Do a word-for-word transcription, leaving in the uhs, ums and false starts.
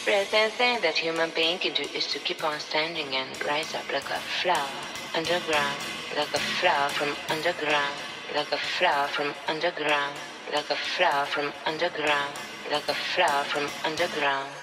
Rather than saying that human being can do is to keep on standing and rise up like a flower underground, like a flower from underground, like a flower from underground, like a flower from underground, like a flower from underground.